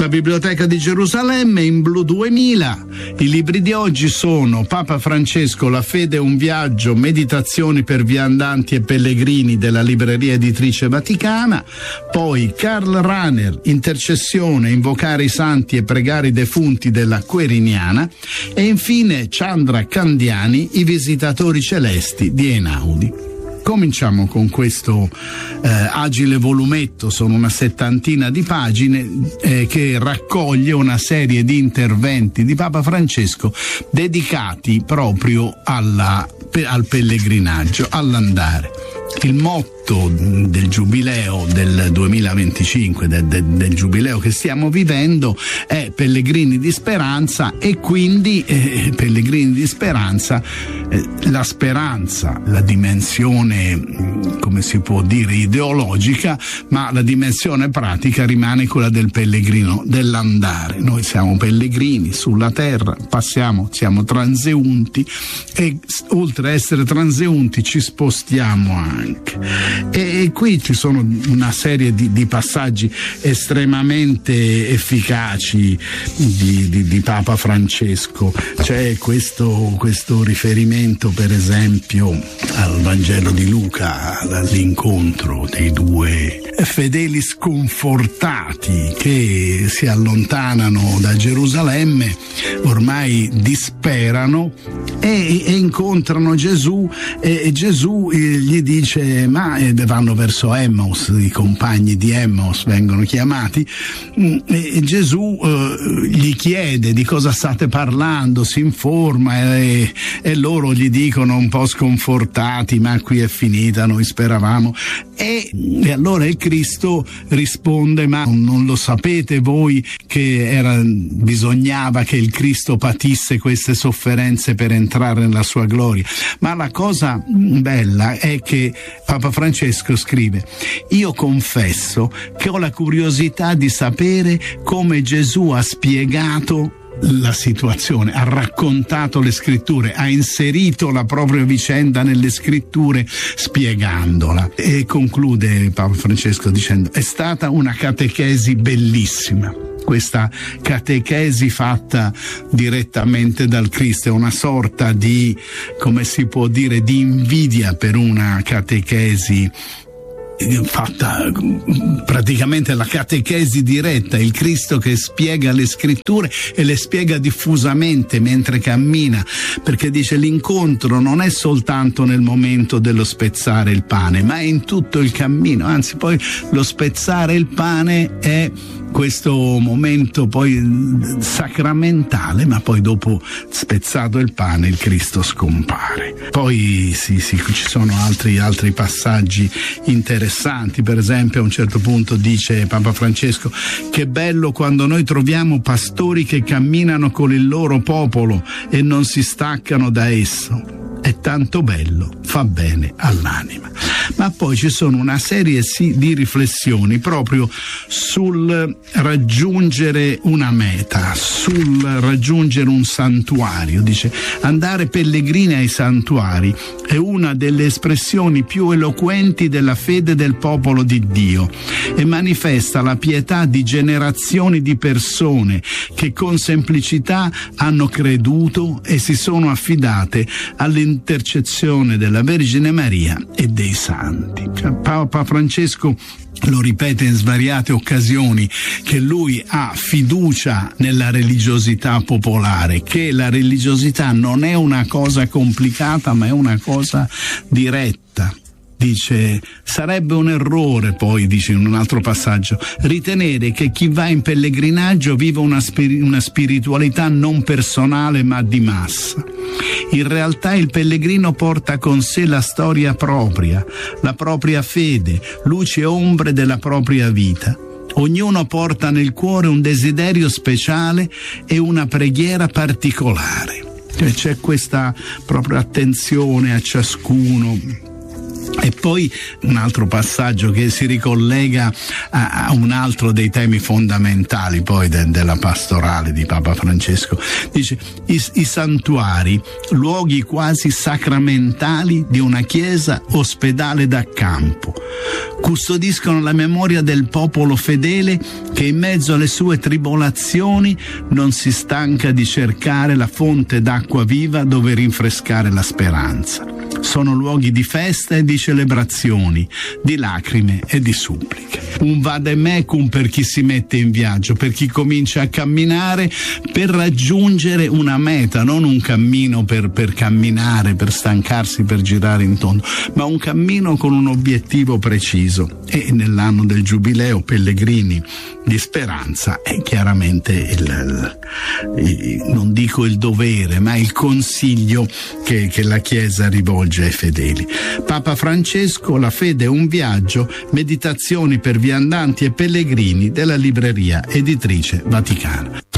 La Biblioteca di Gerusalemme in blu 2000. I libri di oggi sono Papa Francesco, La fede è un viaggio, meditazioni per viandanti e pellegrini della Libreria Editrice Vaticana, poi Karl Rahner, Intercessione, invocare i santi e pregare i defunti della Queriniana, e infine Chandra Candiani, I visitatori celesti di Einaudi. Cominciamo con questo agile volumetto, sono una 70 di pagine, che raccoglie una serie di interventi di Papa Francesco dedicati proprio al pellegrinaggio, all'andare. Il motto del giubileo del 2025, del giubileo che stiamo vivendo, è pellegrini di speranza, e quindi pellegrini di speranza, la speranza, la dimensione, come si può dire, ideologica, ma la dimensione pratica rimane quella del pellegrino, dell'andare. Noi siamo pellegrini sulla terra, siamo transeunti, e oltre a essere transeunti ci spostiamo anche. E qui ci sono una serie di passaggi estremamente efficaci di Papa Francesco. C'è questo riferimento, per esempio, al Vangelo di Luca, all'incontro dei due fedeli sconfortati che si allontanano da Gerusalemme, ormai disperano, e incontrano Gesù, e Gesù gli dice, ma vanno verso Emmaus, i compagni di Emmaus vengono chiamati, e Gesù gli chiede di cosa state parlando, si informa, e loro gli dicono un po' sconfortati, ma qui è finita, noi speravamo, e allora il Cristo risponde, ma non lo sapete voi che bisognava che il Cristo patisse queste sofferenze per entrare nella sua gloria? Ma la cosa bella è che Papa Francesco scrive: io confesso che ho la curiosità di sapere come Gesù ha spiegato la situazione, ha raccontato le scritture, ha inserito la propria vicenda nelle scritture spiegandola. E conclude Papa Francesco dicendo: è stata una catechesi bellissima. Questa catechesi fatta direttamente dal Cristo è una sorta di, come si può dire, di invidia per una catechesi fatta praticamente, la catechesi diretta, il Cristo che spiega le scritture e le spiega diffusamente mentre cammina, perché dice l'incontro non è soltanto nel momento dello spezzare il pane, ma è in tutto il cammino, anzi poi lo spezzare il pane è questo momento poi sacramentale, ma poi dopo spezzato il pane il Cristo scompare. Poi ci sono altri passaggi interessanti. Per esempio, a un certo punto dice Papa Francesco: che bello quando noi troviamo pastori che camminano con il loro popolo e non si staccano da esso. È tanto bello, fa bene all'anima. Ma poi ci sono una serie di riflessioni proprio sul raggiungere una meta, sul raggiungere un santuario. Dice: andare pellegrini ai santuari è una delle espressioni più eloquenti della fede del popolo di Dio e manifesta la pietà di generazioni di persone che con semplicità hanno creduto e si sono affidate all'intercessione della Vergine Maria e dei santi. Papa Francesco lo ripete in svariate occasioni che lui ha fiducia nella religiosità popolare, che la religiosità non è una cosa complicata ma è una cosa diretta. Dice: sarebbe un errore, poi dice in un altro passaggio, ritenere che chi va in pellegrinaggio viva una spiritualità non personale ma di massa. In realtà il pellegrino porta con sé la storia propria, la propria fede, luci e ombre della propria vita. Ognuno porta nel cuore un desiderio speciale e una preghiera particolare. C'è questa propria attenzione a ciascuno. E poi un altro passaggio che si ricollega a un altro dei temi fondamentali poi della pastorale di Papa Francesco. Dice: i santuari, luoghi quasi sacramentali di una chiesa ospedale da campo, custodiscono la memoria del popolo fedele che in mezzo alle sue tribolazioni non si stanca di cercare la fonte d'acqua viva dove rinfrescare la speranza. Sono luoghi di festa e di celebrazioni, di lacrime e di suppliche. Un vademecum per chi si mette in viaggio, per chi comincia a camminare per raggiungere una meta, non un cammino per camminare, per stancarsi, per girare in tondo, ma un cammino con un obiettivo preciso. E nell'anno del Giubileo, pellegrini di speranza, è chiaramente non dico il dovere, ma il consiglio che la Chiesa rivolge ai fedeli. Papa Francesco, La fede è un viaggio, meditazioni per viandanti e pellegrini della Libreria Editrice Vaticana.